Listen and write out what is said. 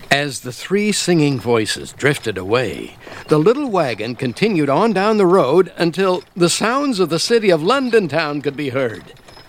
As the three singing voices drifted away, the little wagon continued on down the road until the sounds of the city of London town could be heard.